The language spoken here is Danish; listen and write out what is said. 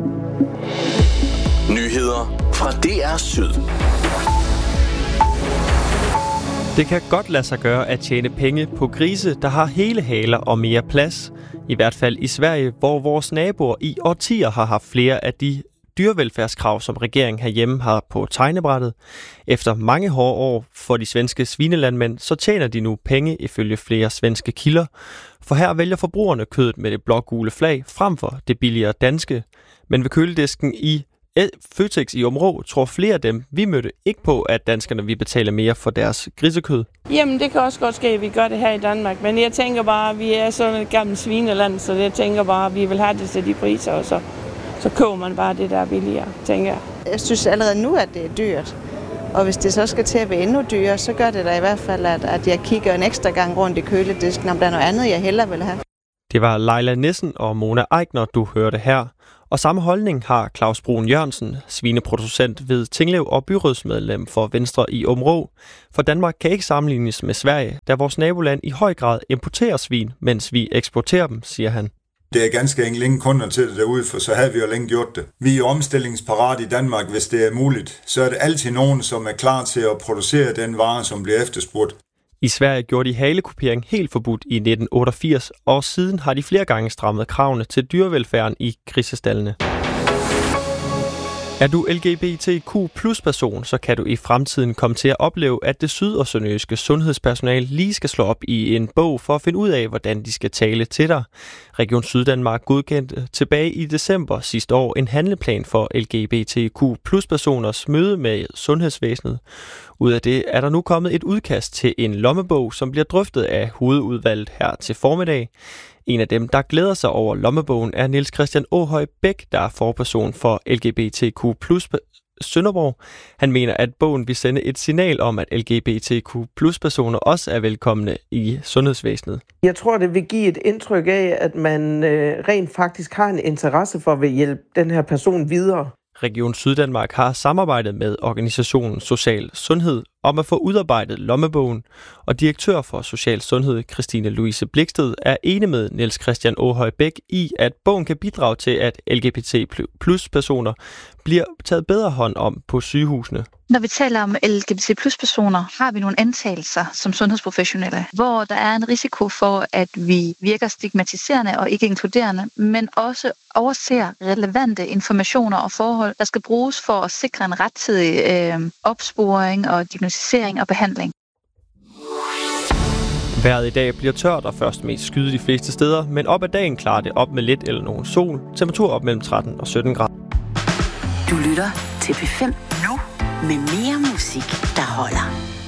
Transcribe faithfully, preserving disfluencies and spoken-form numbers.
Nyheder fra D R Syd. Det kan godt lade sig gøre at tjene penge på grise, der har hele haler og mere plads. I hvert fald i Sverige, hvor vores naboer i årtier har haft flere af de dyrevelfærdskrav, som regeringen herhjemme har på tegnebrættet. Efter mange hårde år for de svenske svinelandmænd, så tjener de nu penge ifølge flere svenske kilder. For her vælger forbrugerne kødet med det blågule flag frem for det billigere danske. Men ved køledisken i Føtex i Områ tror flere af dem, vi mødte, ikke på, at danskerne vil betale mere for deres grisekød. Jamen, det kan også godt ske, at vi gør det her i Danmark. Men jeg tænker bare, at vi er sådan et gammelt svineland, så jeg tænker bare, at vi vil have det til de priser, og så, så køber man bare det, der er billigere, tænker jeg. Jeg synes allerede nu, at det er dyrt. Og hvis det så skal til at være endnu dyrere, så gør det da i hvert fald, at, at jeg kigger en ekstra gang rundt i køledisken, om der er noget andet, jeg hellere vil have. Det var Leila Nissen og Mona Eichner, du hørte her. Og samme holdning har Claus Brun Jørgensen, svineproducent ved Tinglev og byrådsmedlem for Venstre i Områ. For Danmark kan ikke sammenlignes med Sverige, da vores naboland i høj grad importerer svin, mens vi eksporterer dem, siger han. Det er ganske enkelt ingen kunder til det derude, for så havde vi jo længe gjort det. Vi er jo omstillingsparat i Danmark, hvis det er muligt. Så er det altid nogen, som er klar til at producere den vare, som bliver efterspurgt. I Sverige gjorde de halekupering helt forbudt i nitten otteogfirs, og siden har de flere gange strammet kravene til dyrevelfærden i grisestaldene. Er du L G B T Q plus person, så kan du i fremtiden komme til at opleve, at det syd- og sønderjyske sundhedspersonale lige skal slå op i en bog for at finde ud af, hvordan de skal tale til dig. Region Syddanmark godkendte tilbage i december sidste år en handleplan for L G B T Q plus personers møde med sundhedsvæsenet. Ud af det er der nu kommet et udkast til en lommebog, som bliver drøftet af hovedudvalget her til formiddag. En af dem, der glæder sig over lommebogen, er Niels Christian Åhøj Bæk, der er forperson for L G B T Q plus Sønderborg. Han mener, at bogen vil sende et signal om, at L G B T Q plus personer også er velkomne i sundhedsvæsenet. Jeg tror, det vil give et indtryk af, at man øh, rent faktisk har en interesse for at hjælpe den her person videre. Region Syddanmark har samarbejdet med organisationen Social Sundhed om at få udarbejdet lommebogen, og direktør for Social Sundhed, Christine Louise Bliksted, er enig med Niels Christian Åhøj Bæk i, at bogen kan bidrage til, at L G B T plus personer bliver taget bedre hånd om på sygehusene. Når vi taler om L G B T plus personer, har vi nogle antagelser som sundhedsprofessionelle, hvor der er en risiko for, at vi virker stigmatiserende og ikke inkluderende, men også overser relevante informationer og forhold, der skal bruges for at sikre en rettidig øh, opsporing og diagnostisering og behandling. Vejret i dag bliver tørt og først mest skyet de fleste steder, men op ad dagen klarer det op med lidt eller nogen sol. Temperatur op mellem tretten og sytten grader. Du lytter til P fem nu med mere musik, der holder.